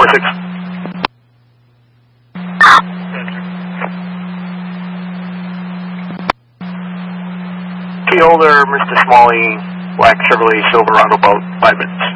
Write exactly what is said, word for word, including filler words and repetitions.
six. Key holder, Mister Smalley, black Chevrolet Silverado, about five minutes.